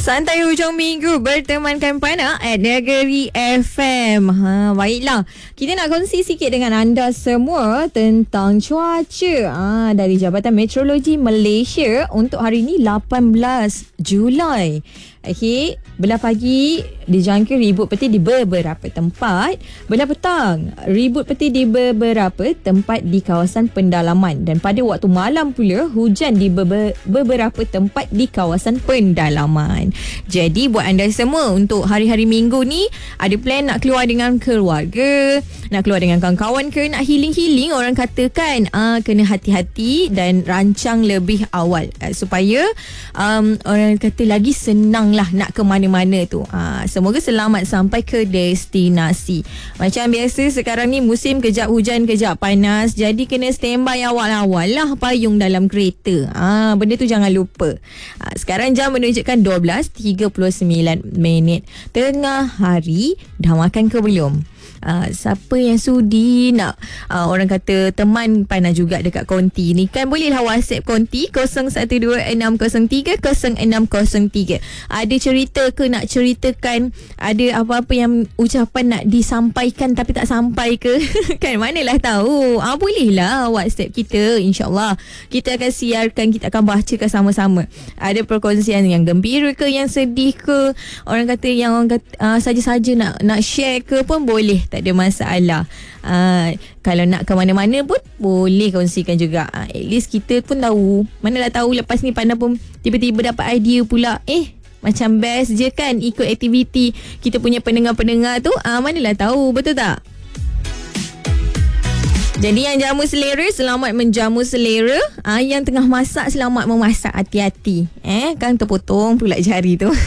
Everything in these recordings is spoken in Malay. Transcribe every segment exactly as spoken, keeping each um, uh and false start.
Santai hujung minggu bertemankan Pana at Negeri F M. Ha, baiklah. Kita nak kongsi sikit dengan anda semua tentang cuaca ha, dari Jabatan Meteorologi Malaysia untuk hari ini lapan belas Julai. Okey, belah pagi dijangka ribut peti di beberapa tempat. Belah petang ribut peti di beberapa tempat di kawasan pendalaman. Dan pada waktu malam pula hujan di beber- beberapa tempat di kawasan pendalaman. Jadi buat anda semua untuk hari-hari minggu ni, ada plan nak keluar dengan keluarga, nak keluar dengan kawan-kawan ke, nak healing-healing, orang katakan ah, kena hati-hati dan rancang lebih awal ah, supaya um, orang kata lagi senang lah nak ke mana-mana tu. Ha, semoga selamat sampai ke destinasi. Macam biasa sekarang ni musim kejap hujan kejap panas, jadi kena standby awal-awal lah payung dalam kereta. Ha, benda tu jangan lupa. Ha, sekarang jam menunjukkan dua belas tiga puluh sembilan minit tengah hari. Dah makan ke belum? Uh, siapa yang sudi nak uh, orang kata teman Pana juga dekat konti ni kan, bolehlah WhatsApp konti kosong satu dua enam kosong tiga kosong enam kosong tiga. Ada cerita ke nak ceritakan, ada apa-apa yang ucapan nak disampaikan tapi tak sampai ke kan, manalah tahu. Ah, bolehlah WhatsApp kita, insyaAllah kita akan siarkan, kita akan bacakan sama-sama. Ada perkongsian yang gembira ke, yang sedih ke, orang kata yang orang kata, uh, saja-saja nak nak share ke pun boleh, tak ada masalah. Uh, kalau nak ke mana-mana pun boleh kongsikan juga. Uh, at least kita pun tahu. Manalah tahu lepas ni Pana pun tiba-tiba dapat idea pula. Eh, macam best je kan ikut aktiviti kita punya pendengar-pendengar tu. Uh, manalah tahu, betul tak? Jadi yang jamu selera, selamat menjamu selera. Ah, yang tengah masak, selamat memasak, hati-hati. Eh, kan terpotong pula jari tu.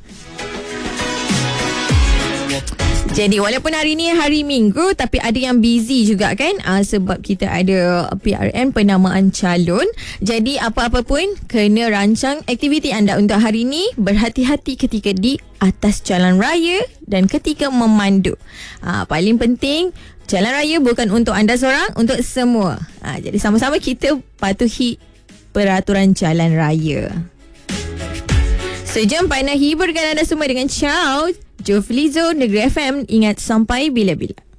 Jadi walaupun hari ni hari Minggu, tapi ada yang busy juga kan, ah, sebab kita ada P R N penamaan calon. Jadi apa-apa pun kena rancang aktiviti anda untuk hari ni. Berhati-hati ketika di atas jalan raya dan ketika memandu. Ah, paling penting, jalan raya bukan untuk anda seorang, untuk semua. Ah, jadi sama-sama kita patuhi peraturan jalan raya. Sejam Pana hiburkan anda semua dengan Ciao Joflizo Negeri F M. Ingat sampai bila-bila.